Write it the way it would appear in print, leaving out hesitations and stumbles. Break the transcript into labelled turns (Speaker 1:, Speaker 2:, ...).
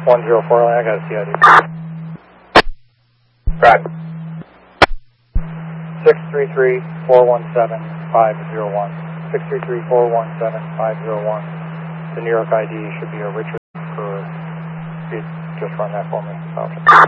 Speaker 1: 104, I got a CID.
Speaker 2: Right.
Speaker 1: 633-417-501. 633-417-501. The New York ID should be a Richard for, just run that for me.